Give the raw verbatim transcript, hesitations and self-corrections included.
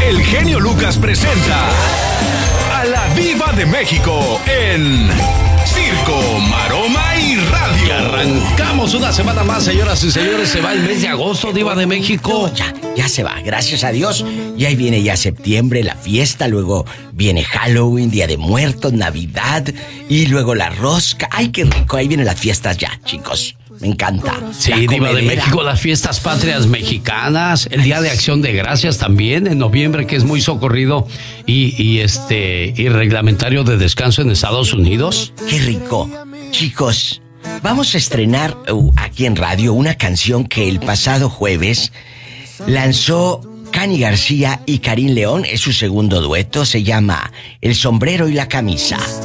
el genio Lucas presenta a la Diva de México en Circo, Maroma y Radio. Y arrancamos una semana más, señoras y señores. Se va el mes de agosto, Diva de México. No, ya, ya se va, gracias a Dios. Y ahí viene ya septiembre, la fiesta. Luego viene Halloween, Día de Muertos, Navidad. Y luego la rosca. Ay, qué rico, ahí vienen las fiestas ya, chicos. Me encanta. Sí, Diva de México, las fiestas patrias mexicanas, el Día de Acción de Gracias también en noviembre, que es muy socorrido y, y este y reglamentario de descanso en Estados Unidos. Qué rico. Chicos, vamos a estrenar uh, aquí en radio una canción que el pasado jueves lanzó Cani García y Karim León. Es su segundo dueto, se llama El sombrero y la camisa.